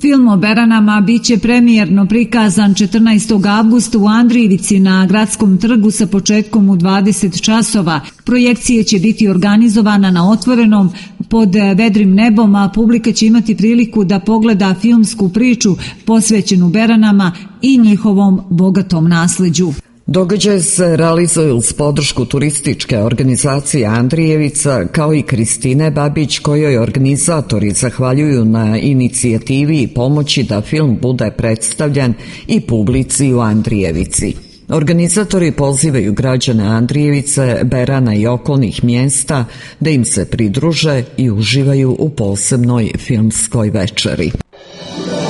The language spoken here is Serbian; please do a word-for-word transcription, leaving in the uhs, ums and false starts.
Film o Beranama biće premijerno prikazan četrnaestog avgusta u Andrijevici na Gradskom trgu sa početkom u dvadeset časova. Projekcija će biti organizovana na otvorenom pod vedrim nebom, a publika će imati priliku da pogleda filmsku priču posvećenu Beranama i njihovom bogatom nasleđu. Događaj se realizuje uz podršku turističke organizacije Andrijevica kao i Kristine Babić, kojoj organizatori zahvaljuju na inicijativi i pomoći da film bude predstavljen i publici u Andrijevici. Organizatori pozivaju građane Andrijevice, Berana i okolnih mjesta da im se pridruže i uživaju u posebnoj filmskoj večeri.